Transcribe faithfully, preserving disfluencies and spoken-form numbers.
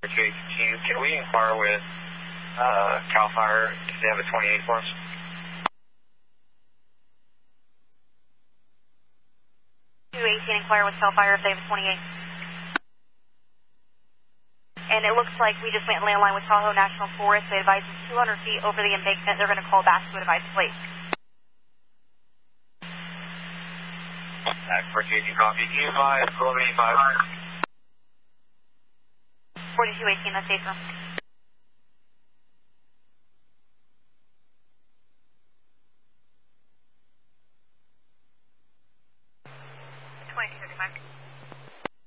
Can we inquire with uh, CAL FIRE if they have a twenty-eight for us? two eighteen, inquire with CAL FIRE if they have a twenty-eight. And it looks like we just went landline with Tahoe National Forest. They advised two hundred feet over the embankment. They're going to call back to advise plate. four two eighteen, copy. Can you advise eleven eighty-five? forty-two eighteen, that's safe room.